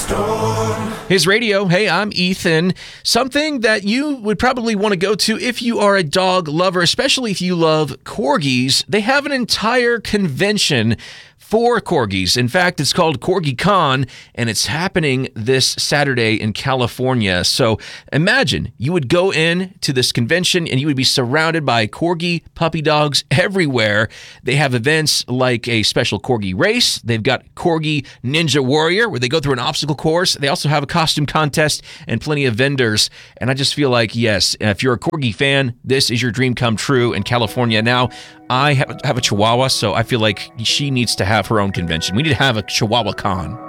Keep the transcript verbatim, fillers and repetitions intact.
His radio. Hey, I'm Ethan. Something that you would probably want to go to if you are a dog lover, especially if you love corgis. They have an entire convention for corgis. In fact, it's called CorgiCon, and it's happening this Saturday in California. So imagine you would go in to this convention and you would be surrounded by corgi puppy dogs everywhere. They have events like a special corgi race. They've got Corgi Ninja Warrior, where they go through an obstacle course. They also have a costume contest and plenty of vendors. And I just feel like, yes, if you're a corgi fan, this is your dream come true in California. Now, I have, have a Chihuahua, so I feel like she needs to have her own convention. We need to have a Chihuahua Con.